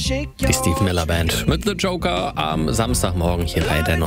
Die Steve Miller Band mit The Joker am Samstagmorgen hier bei der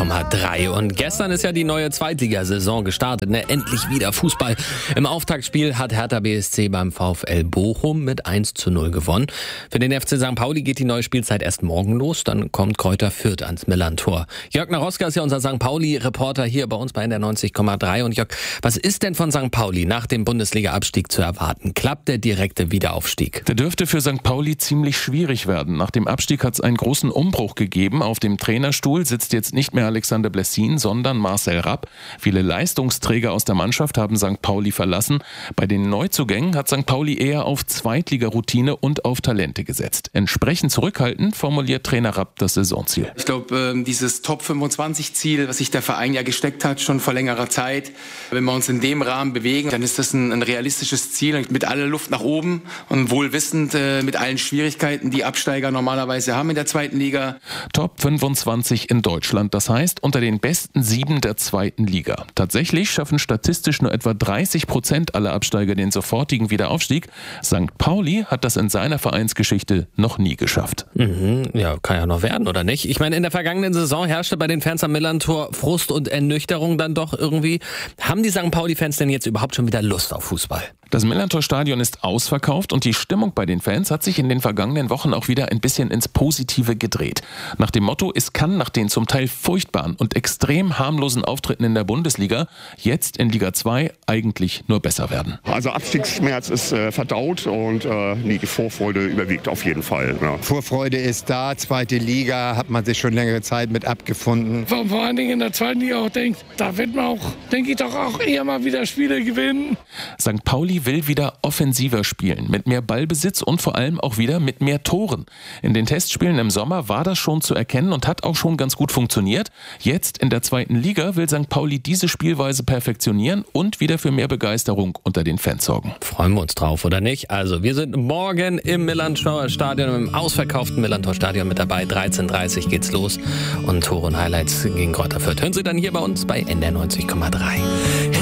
90,3. Und gestern ist ja die neue Zweitligasaison gestartet. Endlich wieder Fußball. Im Auftaktspiel hat Hertha BSC beim VfL Bochum mit 1:0 gewonnen. Für den FC St. Pauli geht die neue Spielzeit erst morgen los. Dann kommt Kräuter Fürth ans Millerntor. Jörg Naroska ist ja unser St. Pauli-Reporter hier bei uns bei der 90,3. Und Jörg, was ist denn von St. Pauli nach dem Bundesliga-Abstieg zu erwarten? Klappt der direkte Wiederaufstieg? Der dürfte für St. Pauli ziemlich schwierig werden. Nach dem Abstieg hat es einen großen Umbruch gegeben. Auf dem Trainerstuhl sitzt jetzt nicht mehr Alexander Blessin, sondern Marcel Rapp. Viele Leistungsträger aus der Mannschaft haben St. Pauli verlassen. Bei den Neuzugängen hat St. Pauli eher auf Zweitliga-Routine und auf Talente gesetzt. Entsprechend zurückhaltend formuliert Trainer Rapp das Saisonziel. Ich glaube, dieses Top-25-Ziel, was sich der Verein ja gesteckt hat, schon vor längerer Zeit, wenn wir uns in dem Rahmen bewegen, dann ist das ein realistisches Ziel mit aller Luft nach oben und wohl wissend mit allen Schwierigkeiten, die Absteiger normalerweise haben in der zweiten Liga. Top 25 in Deutschland, das heißt unter den besten 7 der zweiten Liga. Tatsächlich schaffen statistisch nur etwa 30% aller Absteiger den sofortigen Wiederaufstieg. St. Pauli hat das in seiner Vereinsgeschichte noch nie geschafft. Ja, kann ja noch werden, oder nicht? Ich meine, in der vergangenen Saison herrschte bei den Fans am Millerntor Frust und Ernüchterung dann doch irgendwie. Haben die St. Pauli-Fans denn jetzt überhaupt schon wieder Lust auf Fußball? Das Millerntor-Stadion ist ausverkauft und die Stimmung bei den Fans hat sich in den vergangenen Wochen auch wieder ein bisschen ins Positive gedreht. Nach dem Motto, es kann nach den zum Teil furchtbaren und extrem harmlosen Auftritten in der Bundesliga jetzt in Liga 2 eigentlich nur besser werden. Also Abstiegsschmerz ist verdaut und die Vorfreude überwiegt auf jeden Fall. Ja. Vorfreude ist da, zweite Liga, hat man sich schon längere Zeit mit abgefunden. Vor allen Dingen in der zweiten Liga auch denkt, da wird man auch, denke ich doch auch eher mal wieder Spiele gewinnen. St. Pauli will wieder offensiver spielen, mit mehr Ballbesitz und vor allem auch wieder mit mehr Toren. In den Testspielen im Sommer war das schon zu erkennen und hat auch schon ganz gut funktioniert. Jetzt in der zweiten Liga will St. Pauli diese Spielweise perfektionieren und wieder für mehr Begeisterung unter den Fans sorgen. Freuen wir uns drauf, oder nicht? Also, wir sind morgen im Millerntor-Stadion, im ausverkauften Millerntor-Stadion mit dabei. 13:30 geht's los und Tore und Highlights gegen Kräuter Fürth hören Sie dann hier bei uns bei NDR 90,3.